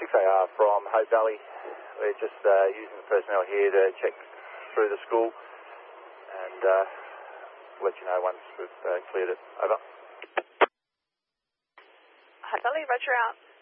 6AR from Hope Valley. We're just using the personnel here to check through the school and let you know once we've cleared it. Over. Hope Valley, roger out.